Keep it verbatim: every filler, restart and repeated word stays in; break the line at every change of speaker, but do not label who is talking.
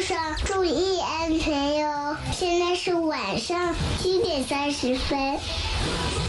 上注意安全哟。现在是晚上七点三十分。